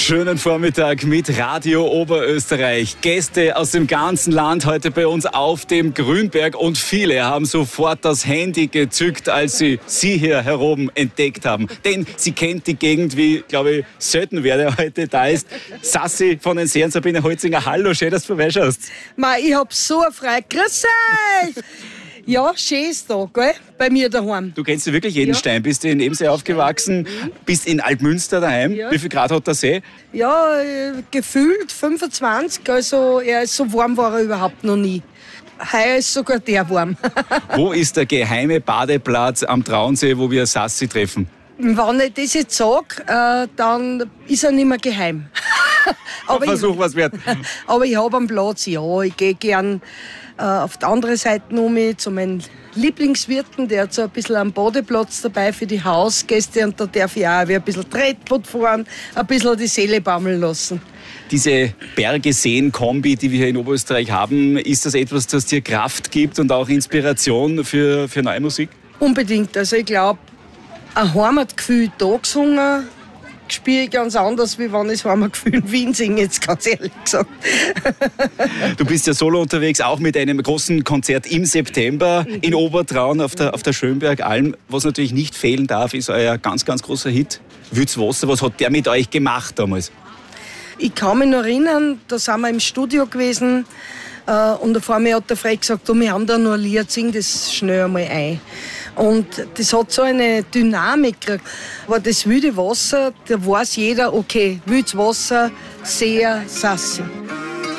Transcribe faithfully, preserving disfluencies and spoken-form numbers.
Schönen Vormittag mit Radio Oberösterreich. Gäste aus dem ganzen Land heute bei uns auf dem Grünberg und viele haben sofort das Handy gezückt, als sie sie hier heroben entdeckt haben. Denn sie kennt die Gegend, wie, glaube ich, selten wer der heute da ist. Sassi von den Seen, Sabine Holzinger. Hallo, schön, dass du vorbeischaust. Mei, ich hab so eine Freude. Grüß euch! Ja, schön ist da, gell? Bei mir daheim. Du kennst ja wirklich jeden ja. Stein. Bist du in Ebensee aufgewachsen, mhm. bist in Altmünster daheim. Ja. Wie viel Grad hat der See? Ja, gefühlt fünfundzwanzig. Also er ist so warm war er überhaupt noch nie. Heuer ist sogar der warm. Wo ist der geheime Badeplatz am Traunsee, wo wir Sassi treffen? Wenn ich das jetzt sage, äh, dann ist er nicht mehr geheim. aber Versuch, ich, was wird. Aber ich habe einen Platz, ja. Ich gehe gern äh, auf die andere Seite um mich zu meinen Lieblingswirten. Der hat so ein bisschen einen Badeplatz dabei für die Hausgäste und da darf ich auch ein bisschen Tretboot fahren, ein bisschen die Seele baumeln lassen. Diese Berge-Seen-Kombi, die wir hier in Oberösterreich haben, ist das etwas, das dir Kraft gibt und auch Inspiration für, für neue Musik? Unbedingt. Also ich glaube, ein Heimatgefühl da gesungen, spiele ich ganz anders, wie wenn ich das Heimatgefühl in Wien singe, jetzt ganz ehrlich gesagt. Du bist ja solo unterwegs, auch mit einem großen Konzert im September in Obertraun auf der, auf der Schönbergalm. Was natürlich nicht fehlen darf, ist euer ganz, ganz großer Hit, Wützwasser. Was hat der mit euch gemacht damals? Ich kann mich noch erinnern, da sind wir im Studio gewesen äh, und vor mir hat der Fred gesagt, du, wir haben da noch ein Lied, sing das schnell einmal ein. Und das hat so eine Dynamik gekriegt. Aber das wilde Wasser, da weiß jeder, okay, wildes Wasser, sehr Sassi.